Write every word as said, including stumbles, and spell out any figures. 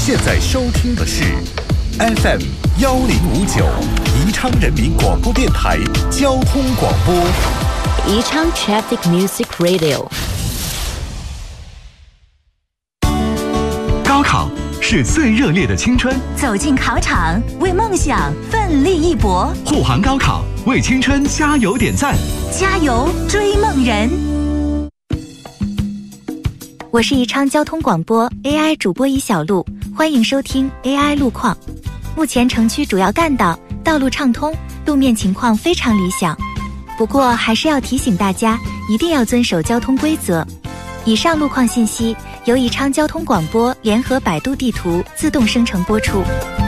现在收听的是 F M 幺零五九宜昌人民广播电台交通广播， 宜昌 Traffic Music Radio。 高考是最热烈的青春， 走进考场，为梦想奋力一搏。 护航高考，为青春加油点赞， 加油追梦人。 我是宜昌交通广播 A I 主播宜小璐，欢迎收听 A I 路况。目前城区主要干道道路畅通，路面情况非常理想。不过还是要提醒大家，一定要遵守交通规则。以上路况信息由宜昌交通广播联合百度地图自动生成播出。